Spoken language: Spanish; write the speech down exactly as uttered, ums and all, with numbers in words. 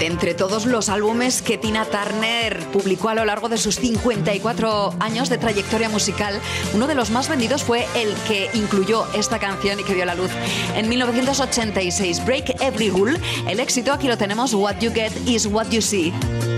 De entre todos los álbumes que Tina Turner publicó a lo largo de sus cincuenta y cuatro años de trayectoria musical, uno de los más vendidos fue el que incluyó esta canción y que vio la luz en mil novecientos ochenta y seis, Break Every Rule. El éxito, aquí lo tenemos, What You Get is What You See.